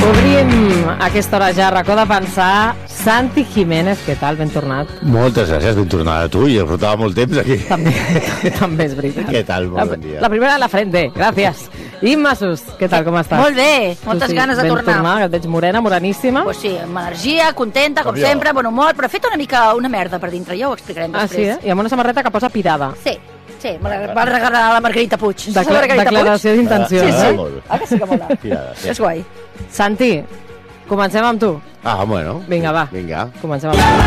Obrim a aquesta hora ja racó de pensar. Santi Jiménez, què tal? Ben tornat. Moltes gràcies, ben tornada a tu. Ja portava molt temps aquí. També és veritat. Què tal? Molt bon dia. La primera a la frente, gràcies. Imma Sus, què tal, com estàs? Molt bé, moltes ganes de tornar. Ben tornada, que et veig morena, moreníssima. Pues sí, amb energia, contenta, com sempre, bon humor, però he fet una merda per dintre, ja ho explicarem després. Ah, sí, I amb una samarreta que posa pirada. Sí, me la va regalar la Margarita Puig. Declaració d'intenció. Sí. Ah, que sí que mola. Pirada, sí. És guai. Santi, comencem amb tu. Ah, bueno. Vinga, va. Vinga. Comencem amb tu.